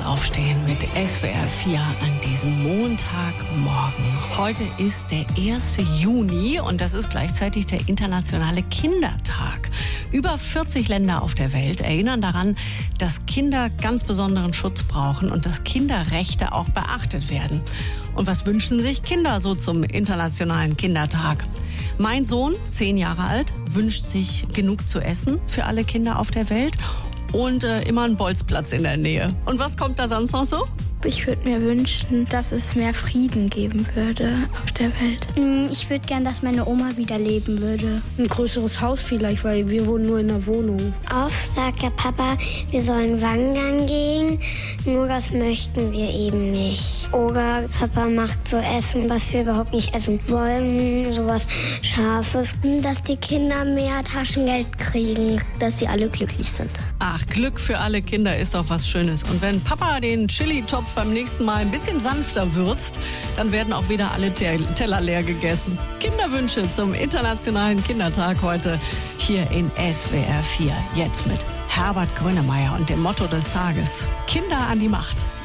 Aufstehen mit SWR 4 an diesem Montagmorgen. Heute ist der 1. Juni und das ist gleichzeitig der internationale Kindertag. Über 40 Länder auf der Welt erinnern daran, dass Kinder ganz besonderen Schutz brauchen und dass Kinderrechte auch beachtet werden. Und was wünschen sich Kinder so zum internationalen Kindertag? Mein Sohn, 10 Jahre alt, wünscht sich genug zu essen für alle Kinder auf der Welt und immer einen Bolzplatz in der Nähe. Und was kommt da sonst noch so? Ich würde mir wünschen, dass es mehr Frieden geben würde auf der Welt. Ich würde gern, dass meine Oma wieder leben würde. Ein größeres Haus vielleicht, weil wir wohnen nur in einer Wohnung. Oft sagt der Papa, wir sollen wandern gehen, nur das möchten wir eben nicht. Oder Papa macht so Essen, was wir überhaupt nicht essen wollen, sowas Scharfes. Dass die Kinder mehr Taschengeld kriegen, dass sie alle glücklich sind. Ach, Glück für alle Kinder ist doch was Schönes. Und wenn Papa den Chili-Topf beim nächsten Mal ein bisschen sanfter würzt, dann werden auch wieder alle Teller leer gegessen. Kinderwünsche zum Internationalen Kindertag heute hier in SWR 4. Jetzt mit Herbert Grönemeyer und dem Motto des Tages: Kinder an die Macht.